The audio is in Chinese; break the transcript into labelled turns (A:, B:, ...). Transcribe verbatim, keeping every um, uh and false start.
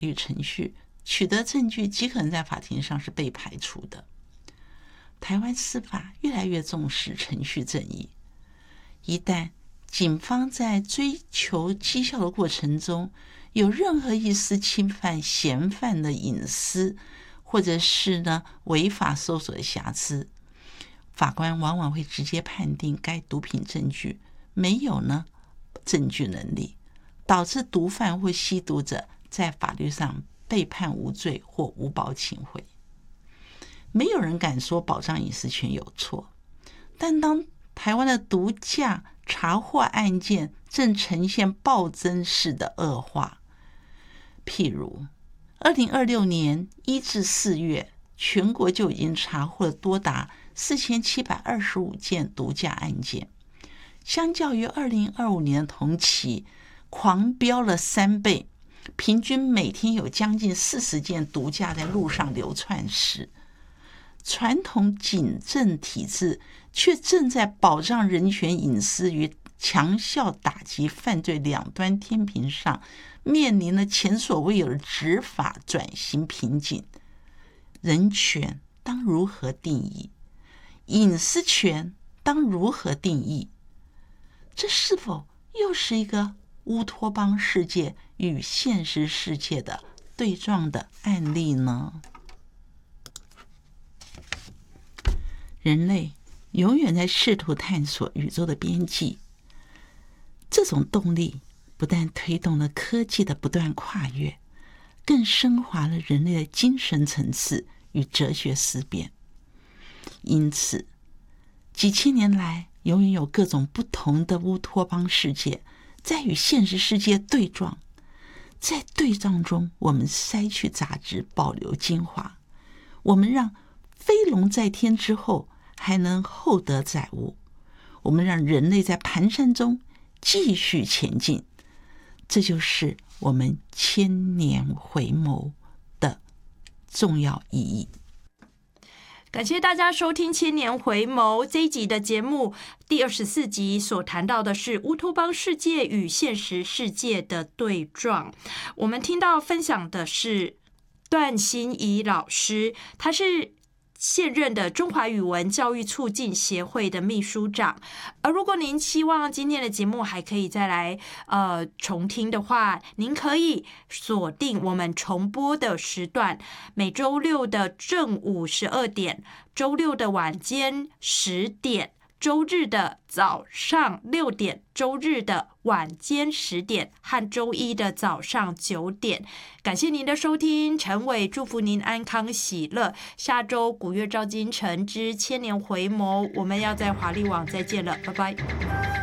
A: 律程序，取得证据极可能在法庭上是被排除的。台湾司法越来越重视程序正义，一旦警方在追求绩效的过程中有任何一丝侵犯嫌犯的隐私，或者是呢违法搜索的瑕疵，法官往往会直接判定该毒品证据没有呢证据能力，导致毒贩或吸毒者在法律上被判无罪或无保请回。没有人敢说保障隐私权有错，但当台湾的毒驾查获案件正呈现暴增式的恶化，譬如二零二六年一至四月，全国就已经查获了多达四千七百二十五件毒驾案件，相较于二零二五年的同期狂飙了三倍，平均每天有将近四十件毒驾在路上流窜时，传统警政体制却正在保障人权隐私与强效打击犯罪两端天平上面临了前所未有的执法转型瓶颈。人权当如何定义？隐私权当如何定义？这是否又是一个乌托邦世界与现实世界的对撞的案例呢？人类永远在试图探索宇宙的边际，这种动力不但推动了科技的不断跨越，更升华了人类的精神层次与哲学思辨。因此，几千年来，永远有各种不同的乌托邦世界在与现实世界对撞，在对撞中，我们筛去杂质，保留精华。我们让飞龙在天之后还能厚德载物，我们让人类在蹒跚中继续前进。这就是我们千年回眸的重要意义。
B: 感谢大家收听千年回眸这一集的节目，第二十四集所谈到的是乌托邦世界与现实世界的对撞。我们听到分享的是段欣怡老师，他是现任的中华语文教育促进协会的秘书长。而如果您希望今天的节目还可以再来呃重听的话，您可以锁定我们重播的时段，每周六的正午十二点，周六的晚间十点，周日的早上六点，周日的晚间十点和周一的早上九点。感谢您的收听，陈伟祝福您安康喜乐。下周古月照今晨之千年回眸，我们要在华丽网再见了，拜拜。